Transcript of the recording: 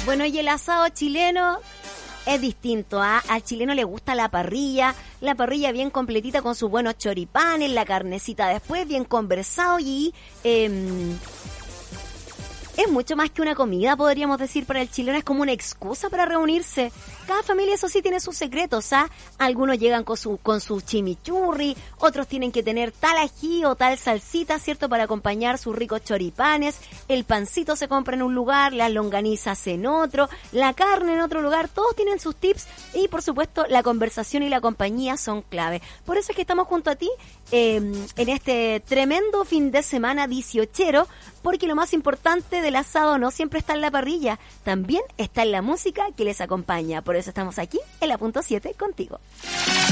Bueno, y el asado chileno es distinto, ¿ah? Al chileno le gusta la parrilla bien completita con sus buenos choripanes, la carnecita después, bien conversado y es mucho más que una comida, podríamos decir, para el chileno. Es como una excusa para reunirse. Cada familia, eso sí, tiene sus secretos, ¿ah? Algunos llegan con su chimichurri, otros tienen que tener tal ají o tal salsita, ¿cierto?, para acompañar sus ricos choripanes. El pancito se compra en un lugar, las longanizas en otro, la carne en otro lugar. Todos tienen sus tips y, por supuesto, la conversación y la compañía son clave. Por eso es que estamos junto a ti en este tremendo fin de semana 18ero, porque lo más importante del asado no siempre está en la parrilla, también está en la música que les acompaña. Por eso estamos aquí en la punto 7 contigo.